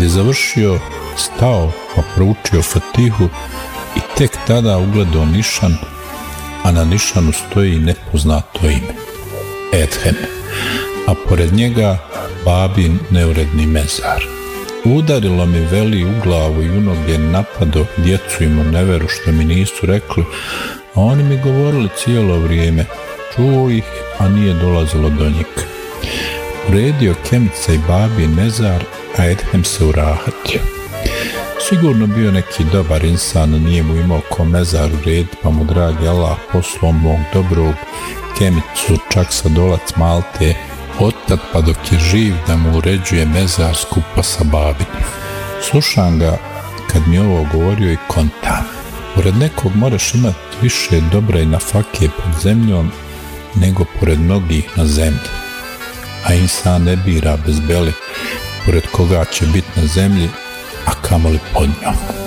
je završio, stao pa proučio Fatihu i tek tada ugledao nišan, a na nišanu stoji nepoznato ime, Edhem, a pored njega babin neuredni mezar. Udarilo mi, veli, u glavu i u noge, napado djecu i neveru što mi nisu rekli, a oni mi govorili cijelo vrijeme, čuo ih, a nije dolazilo do njih. Uredio Kemica i babin mezar, a Edhem se urahatio. Sigurno bio neki dobar insan, nije mu imao ko mezar urediti, pa mu dragi Allah poslao mog dobrog Kemicu čak sa dolac Malte, otad pa dok je živ da mu uređuje mezar skupa sa babinim. Slušam ga kad mi ovo govorio i kontam. Pored nekog moraš imati više dobra i nafake pod zemljom nego pored mnogih na zemlji. A insan ne bira bez beli pored koga će biti na zemlji, a kamoli pod njom.